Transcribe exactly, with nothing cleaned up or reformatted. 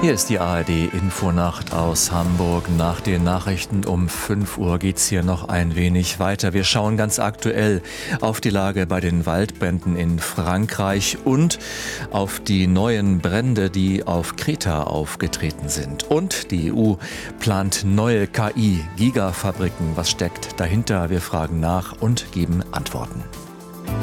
Hier ist die A R D-Infonacht aus Hamburg. Nach den Nachrichten um fünf Uhr geht es hier noch ein wenig weiter. Wir schauen ganz aktuell auf die Lage bei den Waldbränden in Frankreich und auf die neuen Brände, die auf Kreta aufgetreten sind. Und die E U plant neue K I-Gigafabriken. Was steckt dahinter? Wir fragen nach und geben Antworten.